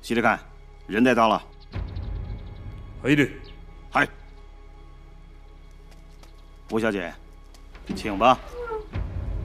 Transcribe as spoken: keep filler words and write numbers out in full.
司令官，人带到了。 係的。 嗨，吴小姐，请吧。